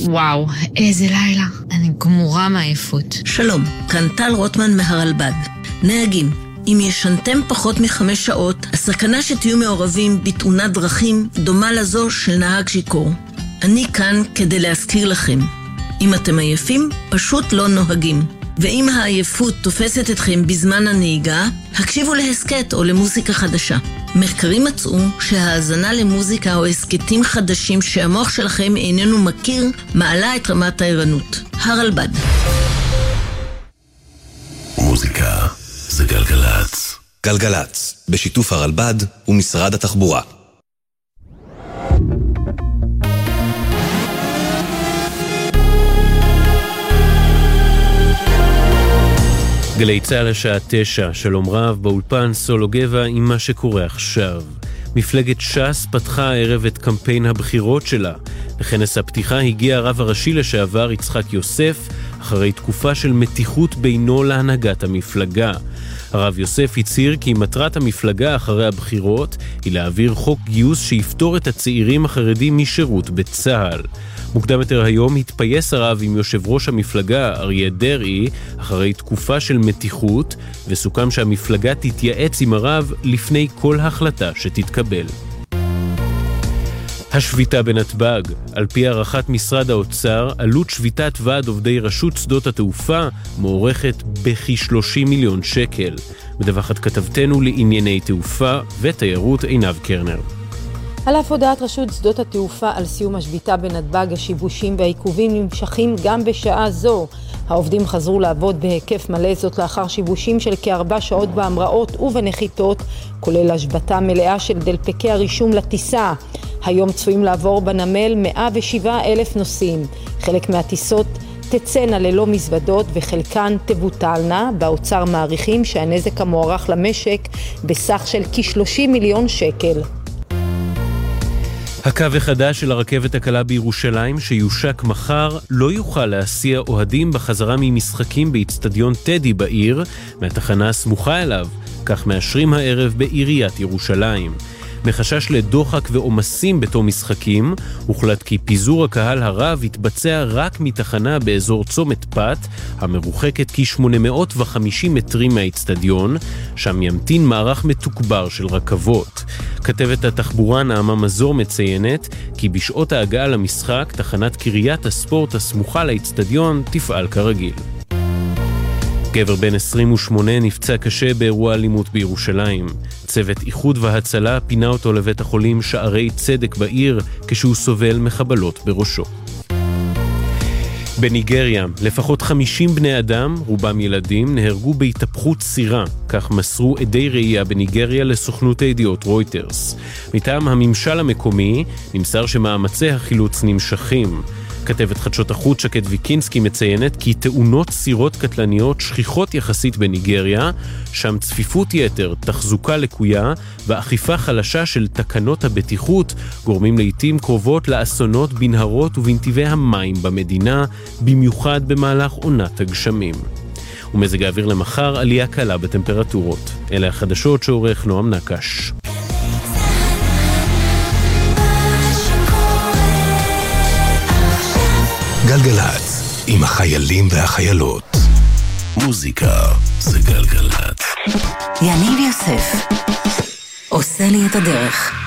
וואו, איזה לילה. אני גמורה מעייפות. שלום, כאן טל רוטמן מהרלב"ד. נהגים, אם ישנתם פחות מ5 שעות, הסכנה שתהיו מעורבים בתאונת דרכים דומה לזו של נהג שיכור. אני כאן כדי להזכיר לכם. אם אתם עייפים, פשוט לא נוהגים. ואם העייפות תופסת אתכם בזמן הנהיגה, הקשיבו להסקט או למוזיקה חדשה. מחקרים מצאו שההאזנה למוזיקה או הסקטים חדשים שהמוח שלכם איננו מכיר, מעלה את רמת הערנות. הרלב"ד. מוזיקה זה גלגלץ. גלגלץ, בשיתוף הרלב"ד ומשרד התחבורה. גלי צהל השעה 9, שלום רב, באולפן סולו גבע עם מה שקורה עכשיו. מפלגת ש"ס פתחה הערב את קמפיין הבחירות שלה. לכנס הפתיחה הגיע הרב הראשי לשעבר יצחק יוסף, אחרי תקופה של מתיחות בינו להנהגת המפלגה. הרב יוסף הצהיר כי מטרת המפלגה אחרי הבחירות היא להעביר חוק גיוס שיפטור את הצעירים החרדים משירות בצה"ל. מוקדם יותר היום התפייס הרב עם יושב ראש המפלגה אריה דרעי אחרי תקופה של מתיחות, וסוכם שהמפלגה תתייעץ עם הרב לפני כל החלטה שתתקבל. השביתה בנתב"ג, על פי הערכת משרד האוצר, עלות שביתת ועד עובדי רשות שדות התעופה מוערכת בכ-30 מיליון שקל. מדווחת כתבתנו לענייני תעופה ותיירות עינב קרנר. על אף הודעת רשות שדות התעופה על סיום השביתה בנתב"ג, השיבושים והעיכובים נמשכים גם בשעה זו. העובדים חזרו לעבוד בהיקף מלא, זאת לאחר שיבושים של כ4 שעות בהמראות ובנחיתות, כולל השבתה מלאה של דלפקי הרישום לטיסה. היום צפויים לעבור בנמל 107,000 נוסעים. חלק מהטיסות תצאנה ללא מזוודות וחלקן תבוטלנה. באוצר מעריכים שהנזק המוערך למשק בסך של כ-30 מיליון שקל. הקו החדש של הרכבת הקלה בירושלים שיושק מחר לא יוכל להסיע אוהדים בחזרה ממשחקים באצטדיון טדי בעיר מהתחנה הסמוכה אליו, כך מאשרים הערב בעיריית ירושלים. מחשש לדוחק ועומסים בתום משחקים, הוחלט כי פיזור הקהל הרב יתבצע רק מתחנה באזור צומת פת, המרוחקת כ-850 מטרים מהאצטדיון, שם ימתין מערך מתוקבר של רכבות. כתבת התחבורה נעמה מזור מציינת כי בשעות ההגעה למשחק, תחנת קריית הספורט הסמוכה לאצטדיון תפעל כרגיל. גבר בן 28 נפצע קשה באירוע אלימות בירושלים. צוות איחוד והצלה פינה אותו לבית החולים שערי צדק בעיר כשהוא סובל מחבלות בראשו. בניגריה, לפחות 50 בני אדם, רובם ילדים, נהרגו בהתהפכות סירה, כך מסרו עדי ראייה בניגריה לסוכנות הידיעות רויטרס. מטעם הממשל המקומי נמסר שמאמצי החילוץ נמשכים. כתבת חדשות החוץ שקד ויקינסקי מציינת כי תאונות סירות קטלניות שכיחות יחסית בניגריה, שם צפיפות יתר, תחזוקה לקויה ואכיפה חלשה של תקנות הבטיחות גורמים לעתים קרובות לאסונות בנהרות ובנתיבי המים במדינה, במיוחד במהלך עונת הגשמים. ומזג האוויר למחר עלייה קלה בטמפרטורות. אלה החדשות שעורך נועם נקש. גלגלץ, עם החיילים והחיילות. מוזיקה זה גלגלץ. יניב יוסף עושה לי את הדרך.